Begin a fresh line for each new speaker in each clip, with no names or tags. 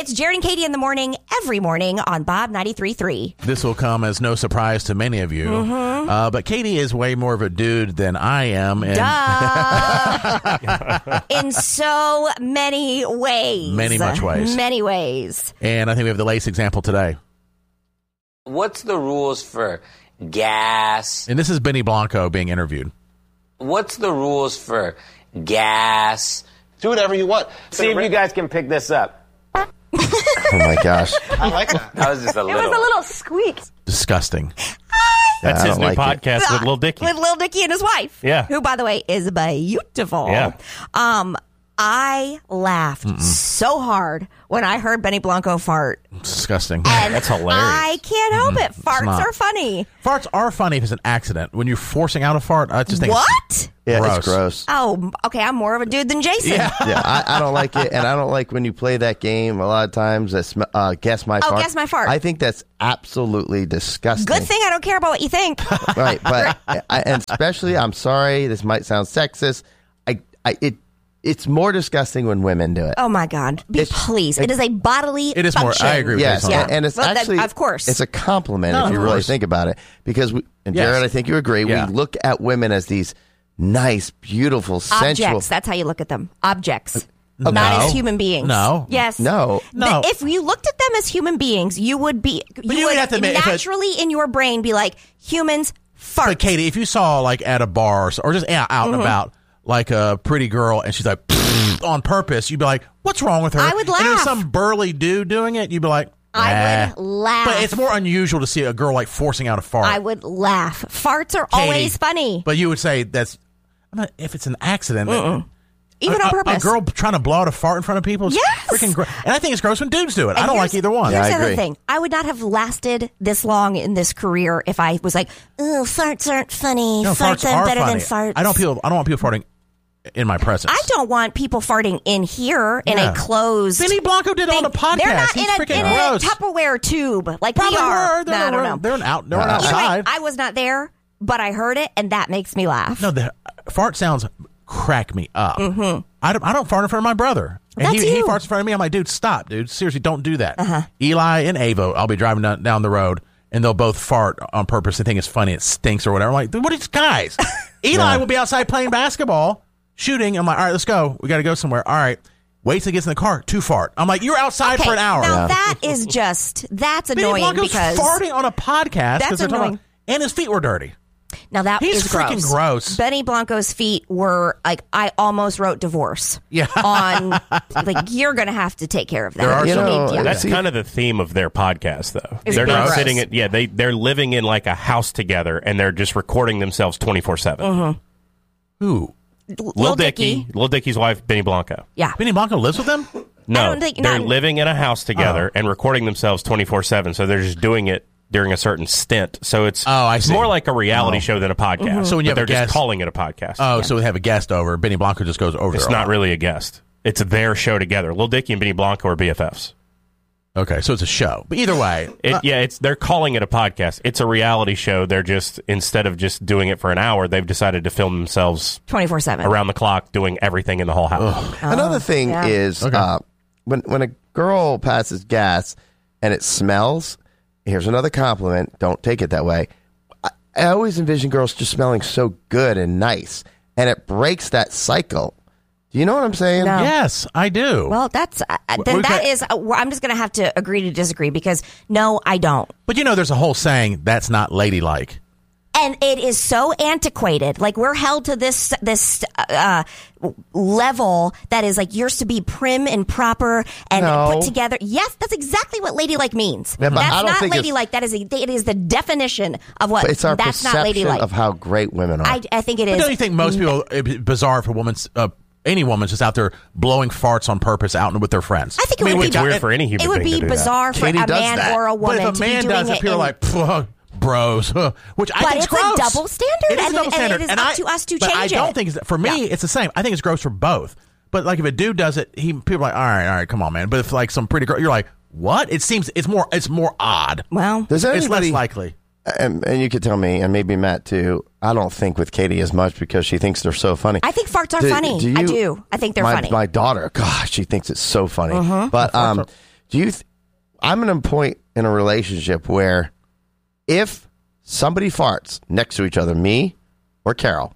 It's Jared and Katie in the morning, every morning on Bob 93.3.
This will come as no surprise to many of you. But Katie is way more of a dude than I am. And
Duh. In so many ways.
Much ways.
Many ways.
And I think we have the latest example today.
What's the rules for gas?
And this is Benny Blanco being interviewed.
What's the rules for gas?
Do whatever you want.
See if you guys can pick this up.
Oh my gosh. I like that.
That was just a little.
It was a little squeak.
Disgusting.
That's his new
like
podcast with Lil Dicky.
With Lil Dicky and his wife.
Yeah.
Who, by the way, is beautiful.
Yeah.
I laughed so hard when I heard Benny Blanco fart.
Disgusting.
And
That's hilarious.
I can't help it. Farts
not.
are funny.
Farts are funny if it's an accident. When you're forcing out a fart, I just think
What?
Yeah,
Gross.
it's gross.
Oh, okay. I'm more of a dude than Jason.
Yeah.
Yeah, I don't like it, and I don't like when you play that game a lot of times. That's Guess My Fart.
Guess My Fart.
I think that's absolutely disgusting.
Good thing I don't care about what you think.
Right, but and especially, I'm sorry, this might sound sexist. It's more disgusting when women do it.
Oh my God! Please, it is a bodily.
It is more.
function.
I agree with
Yes,
Jason.
and it's
Well,
actually,
of course,
it's a compliment
No,
if you
of
really
course.
think about it. Because
Yes.
Jared, I think you agree.
Yeah.
We look at women as these nice, beautiful, sensual.
Objects. That's how you look at them. Objects.
No.
Not as human beings.
No.
Yes.
No.
No.
If you looked at them as human beings, you would be. You would
have to admit, if
naturally in your brain be like, humans fart.
But Katie, if you saw like at a bar or just out and about, like a pretty girl, and she's like on purpose, you'd be like, "What's wrong with her?"
I would
And if it was
laugh.
some burly dude doing it, you'd be like,
I would laugh.
But it's more unusual to see a girl like forcing out a fart.
I would laugh. Farts are
Katie,
always funny.
But you would say that's if it's an accident.
Even on purpose.
A girl trying to blow out a fart in front of people is
Yes!
freaking gross. And I think it's gross when dudes do it. I
And
don't like
here's-
either one.
Here's
I
the other
agree.
thing. I would not have lasted this long in this career if I was like, "Oh, farts aren't funny.
No,
farts are better
funny.
than farts."
I don't want people farting in my presence.
I don't want people farting in here in
Yeah.
a closed.
Benny Blanco did it on the podcast.
They're not
He's
in
freaking
a
gross.
Tupperware tube like
Probably
we are.
were. They're
I don't know.
They're
Either way,
outside.
I was not there, but I heard it, and that makes me laugh.
No, the fart sounds crack me up. I don't fart in front of my brother. And
That's
he
you.
farts in front of me. I'm like, dude, stop, dude. Seriously, don't do that. Eli and Avo, I'll be driving down the road, and they'll both fart on purpose. They think it's funny. It stinks or whatever. I'm like, dude, what are these guys? Eli will be outside playing basketball, shooting. I'm like, all right, let's go. We got to go somewhere. All right. Wait till he gets in the car to fart. I'm like, you're outside
Okay,
for an hour.
Now that is that's
Benny
annoying
Blanco's
because
farting on a podcast.
That's
'cause they're talking
annoying.
about- and his feet were dirty.
now that
He's
is
freaking gross.
Benny Blanco's feet were like I almost wrote divorce.
Yeah.
On like you're gonna have to take care of that.
There are
You
some-
need- yeah.
That's
See-
kind of the theme of their podcast, though.
Is
They're
it
not
gross?
sitting at they're living in like a house together, and they're just recording themselves 24/7.
Who?
Lil Dicky, Lil Dicky's wife, Benny Blanco.
Yeah.
Benny Blanco lives with them?
No,
don't think-
they're
not-
living in a house together and recording themselves 24/7. So they're just doing it during a certain stint. So it's
I see.
more like a reality show than a podcast.
So when you
but
have a
they're
guest-
just calling it a podcast.
Oh, so we have a guest over. Benny Blanco just goes over
it's
there.
not really a guest. It's their show together. Lil Dicky and Benny Blanco are BFFs.
Okay, so it's a show. But either way,
They're calling it a podcast. It's a reality show. They're just, instead of just doing it for an hour, they've decided to film themselves
24/7
around the clock doing everything in the whole house.
Another thing
yeah.
is when a girl passes gas and it smells, here's another compliment. Don't take it that way. I always envision girls just smelling so good and nice, and it breaks that cycle. Do you know what I'm saying?
No.
yes, I do.
Well, that's then that is. I'm just going to have to agree to disagree because no, I don't.
But there's a whole saying that's not ladylike.
And it is so antiquated. Like we're held to this level that is like yours to be prim and proper and
No.
put together. Yes, that's exactly what ladylike means.
Yeah, but I
that's
don't
not
think it's-
ladylike. It is the definition of what.
But it's our
that's not
perception
ladylike.
of how great women are.
I think it
But
is.
don't you think most people, it's bizarre if a woman's, any woman's just out there blowing farts on purpose out with their friends?
I think it would
it's
be
weird for any human
It would
being
be
to do
bizarre for
Katie
a
does
man
that.
or a
But
woman
if a
to
man
be doing
does it,
it.
people are like, bros, which I
But
think is
it's a
gross.
double standard,
It is a
and-
double
and
standard.
it is
And
up to us to
but I
change
don't
it.
think for me,
Yeah.
it's the same. I think it's gross for both. But like if a dude does it, people are like, all right, come on, man. But if like some pretty girl, you're like, what? It seems it's more odd.
Well,
Does
It's
anybody,
less likely.
and you could tell me, and maybe Matt too, I don't think with Katie as much because she thinks they're so funny.
I think farts are funny. I do. I think they're funny.
My daughter, gosh, she thinks it's so funny. But I'm in a point in a relationship where if somebody farts next to each other, me or Carol,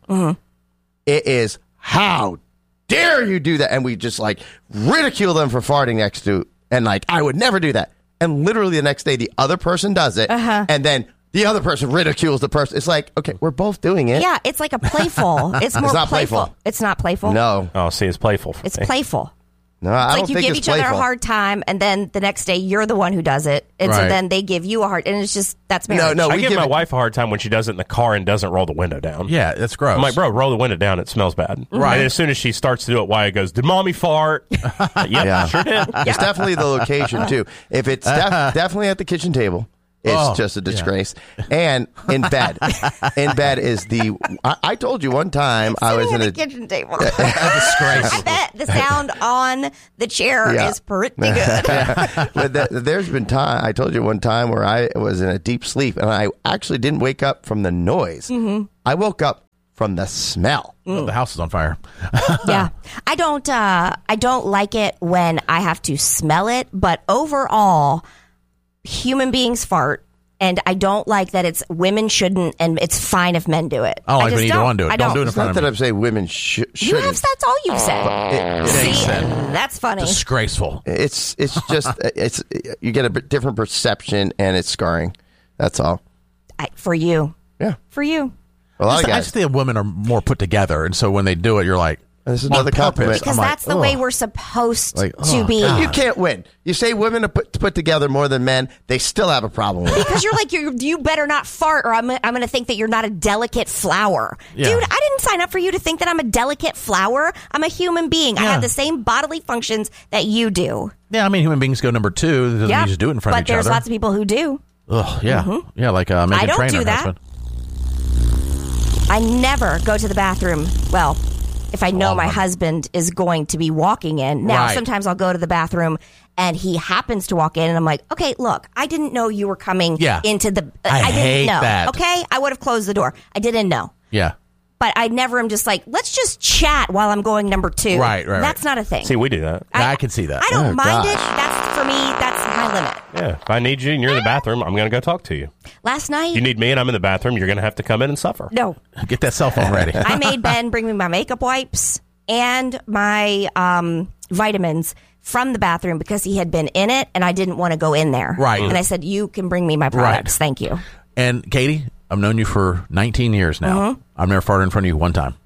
it is, how dare you do that? And we just like ridicule them for farting next to, and like, I would never do that. And literally the next day, the other person does it. And then the other person ridicules the person. It's like, okay, we're both doing it.
Yeah, it's like a playful. It's more
not
playful.
playful.
It's not playful.
No.
Oh, see, it's playful for
It's
me.
playful.
No, I
It's
don't
like you
think
give
it's
each other a
playful.
hard time, and then the next day you're the one who does it, and so
Right.
then they give you a hard, and it's just that's marriage.
No,
I
we
give
give
my
it-
wife a hard time when she does it in the car and doesn't roll the window down.
Yeah, that's gross.
I'm like, bro, roll the window down. It smells bad.
Right.
And as soon as she starts to do it, Wyatt goes, did mommy fart?
Yeah.
Sure did.
It's definitely the location, too. If it's definitely at the kitchen table, it's just a disgrace. And in bed. In bed is the... I told you one time I was
Sitting
in
at the
a...
kitchen table.
disgrace.
I bet the sound on the chair
Yeah.
is pretty good.
But there's been time... I told you one time where I was in a deep sleep, and I actually didn't wake up from the noise. I woke up from the smell.
The house is on fire.
Yeah, I don't like it when I have to smell it, but overall, human beings fart, and I don't like that it's women shouldn't, and it's fine if men do it.
I don't like
just
when either one do it.
I
Don't do it in
It's
front
not
of
that
me.
I'm saying women
You
shouldn't.
have, that's all you've said.
It ain't
See,
said.
that's funny.
Disgraceful.
It's just you get a different perception, and it's scarring. That's all.
For you.
Yeah.
For you.
A lot of
I
guys.
just think women are more put together, and so when they do it, you're like,
This is
on
another
purpose.
compliment.
Because
I'm like,
that's the way
ugh.
we're supposed
Like,
to
oh,
be.
God.
You can't win. You say women are put together more than men, they still have a problem with it.
Because you're like, you better not fart, or I'm going to think that you're not a delicate flower.
Yeah.
Dude, I didn't sign up for you to think that I'm a delicate flower. I'm a human being. I
Yeah.
have the same bodily functions that you do.
yeah, I mean, human beings go number two. That doesn't mean you just do it in front
but
of each
there's
other.
lots of people who do.
Ugh, yeah. Yeah, like Megan
I don't
Trainor
do that.
husband.
I never go to the bathroom. Well, if I know
Long
my
one.
husband is going to be walking in. Now,
Right.
sometimes I'll go to the bathroom and he happens to walk in, and I'm like, okay, look, I didn't know you were coming
Yeah.
into the.
I
didn't
hate
know.
that.
Okay, I would have closed the door. I didn't know.
Yeah.
But I never am just like, let's just chat while I'm going number two.
Right.
That's not a thing.
See, we do that.
I can see that.
I don't
Oh,
mind it.
gosh.
That's, for me, that's my limit.
Yeah. If I need you and you're in the bathroom, I'm going to go talk to you.
Last night,
You need me and I'm in the bathroom, you're going to have to come in and suffer.
no.
Get that cell phone ready.
I made Ben bring me my makeup wipes and my vitamins from the bathroom because he had been in it and I didn't want to go in there.
Right.
And I said, you can bring me my products. Thank you.
And Katie, I've known you for 19 years now. I've never farted in front of you one time.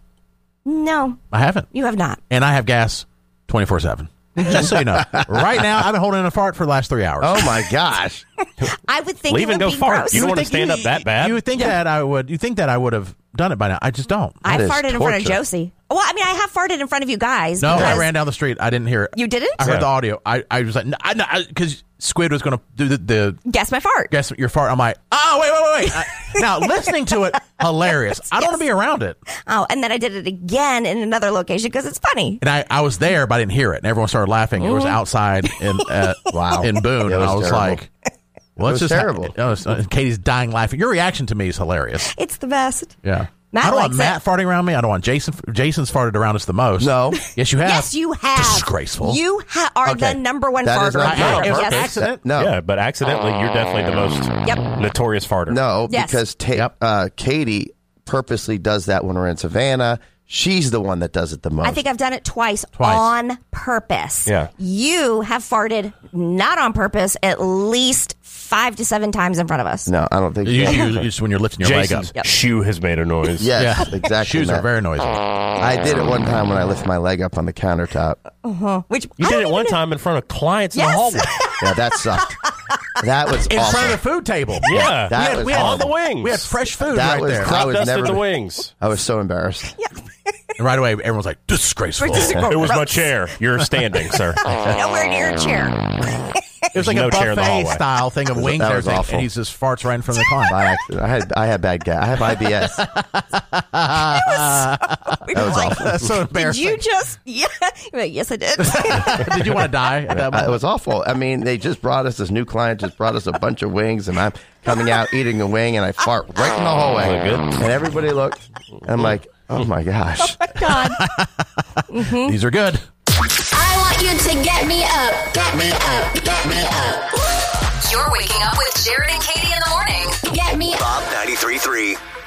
No,
I haven't.
you have not.
And I have gas 24/7. Just so you know. Right now, I've been holding in a fart for the last 3 hours.
Oh my gosh.
I would think
Leave
it
and
would
go
be
fart.
gross.
You don't
would
want to
think
stand up that bad?
You would think that I would. You think that I would have done it by now. I just don't.
I
That is
farted in front of
torture.
Josie. Well, I mean, I have farted in front of you guys.
No, I
because-
ran down the street. I didn't hear it.
You didn't?
I heard
Yeah.
the audio. I was like, because Squid was going to do the
Guess my fart.
guess your fart. I'm like, oh, wait. Now, listening to it, hilarious. I don't want to be around it.
Oh, and then I did it again in another location because it's funny.
And I was there, but I didn't hear it. And everyone started laughing. It was outside in
Wow.
in Boone.
It
And I
was
was
terrible.
like, what's
was
this?
terrible.
Katie's dying laughing. Your reaction to me is hilarious.
It's the best.
Yeah.
Matt
I don't want
likes
Matt
it.
farting around me. I don't want Jason. Jason's farted around us the most.
No.
Yes, you have.
Yes, you have.
Disgraceful.
You are
Okay.
the number one
That is
farter.
not
on
true.
Twitter.
It was
Yes.
accident.
No.
Yeah, but accidentally, you're definitely the most
Yep.
notorious farter.
No,
Yes.
because Katie purposely does that when we're in Savannah. She's the one that does it the most.
I think I've done it twice
Twice.
on purpose.
Yeah.
You have farted not on purpose at least 5 to 7 times in front of us.
No, I don't think
Usually, just when you're lifting your leg up.
Jason's shoe has made a noise.
Yes,
Yeah.
exactly.
Shoes are
Matt.
very noisy.
I did it one time when I lifted my leg up on the countertop.
Which
You
I
did
don't
it one
even-
time in front of clients in
Yes.
the hallway.
Yeah, that sucked. That was
In
awful.
front of the food table.
Yeah.
That was
we had
on the
horrible.
wings.
We had fresh food
That
right
was
there.
I
Crop
was
dusted
never.
the wings.
I was so embarrassed.
And right away, everyone's like, disgraceful.
It was my chair. You're standing, sir.
Nowhere near a chair.
It was like
No
a
chair in the
buffet
hallway.
style thing of wings
that
and
was
everything,
awful.
and he just farts right in front of the client.
By accident. I had bad gas. I have IBS.
We
That
were
was
like,
awful.
That's so
did
embarrassing.
you just? Yeah. You're like, yes, I did.
Did you want to die at that
It
moment?
was awful. I mean, they just brought us this new client. Just brought us a bunch of wings, and I'm coming out eating a wing, and I fart right in the hallway.
Good.
And everybody looked. And I'm like, oh my gosh.
God.
These are good.
I want you to get me up. Get me up. Get me up.
You're waking up with Jared and Katie in the morning.
Get me up.
Bob 93.3.